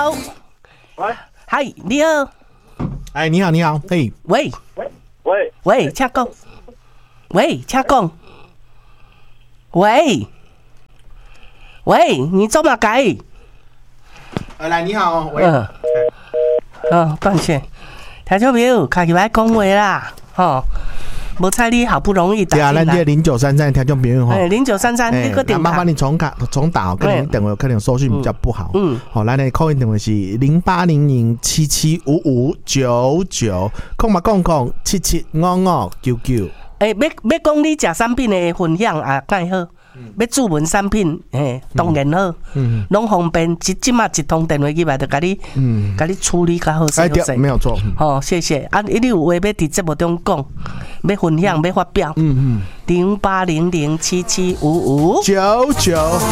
好。 喂， 嗨，你好。 哎，你好，你好，哎， 喂，请讲。喂，请讲。喂，你做嘛改？ 来，你好，喂， 抱歉，听众朋友，开起来讲话啦，吼。无彩你好不容易打进来， 对啊，咱这0933听众朋友吼 ，0933你个电话， 麻烦你重打，可能电话可能收讯比较不好。好，咱的 call in 电话是0800775599，空嘛空775599。 要讲你食产品的分享啊，介好。要注文产品，当然好，拢方便。即马一通电话去来就甲你处理较好势。 对，没有错。 好，谢谢。啊，你有话要伫节目中讲，要分享，要发表。0800775599。